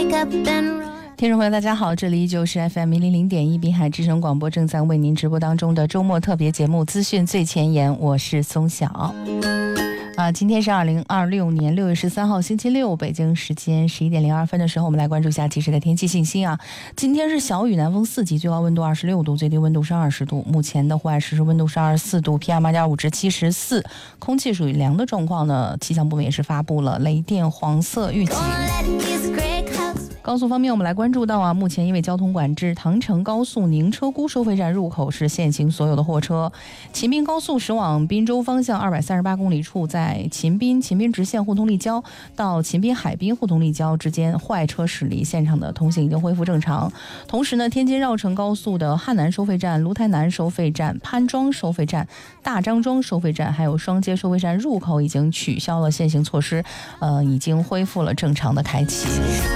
听众朋友大家好，这里依旧是 FM100.1 滨海之声广播，正在为您直播当中的周末特别节目资讯最前沿，我是松晓。今天是2026年6月13号星期六，北京时间11点02分的时候，我们来关注一下即时的天气信息啊。今天是小雨南风4级，最高温度26度，最低温度是20度。目前的户外实时温度是24度 ，PM2.5 值74，空气属于凉的状况呢。气象部门也是发布了雷电黄色预警。高速方面，我们来关注到目前因为交通管制，唐城高速宁车估收费站入口是限行所有的货车。秦滨高速驶往滨州方向238公里处，在秦滨直线互通立交到秦滨海滨互通立交之间坏车驶离，现场的通行已经恢复正常。同时呢，天津绕城高速的汉南收费站、芦台南收费站、潘庄收费站、大张庄收费站还有双街收费站入口已经取消了限行措施，已经恢复了正常的开启。